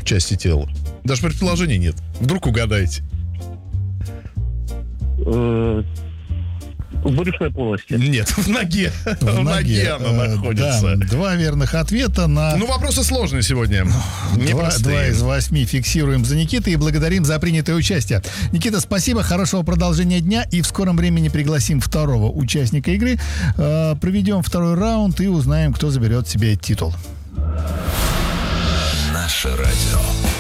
части тела? Даже предположений нет. Вдруг угадаете. В брюшной полости. Нет, в ноге. В ноге она находится. Да, 2 верных ответа на... Ну, вопросы сложные сегодня. 2 из 8 фиксируем за Никитой и благодарим за принятое участие. Никита, спасибо, хорошего продолжения дня. И в скором времени пригласим второго участника игры. Проведем второй раунд и узнаем, кто заберет себе титул. Наше радио.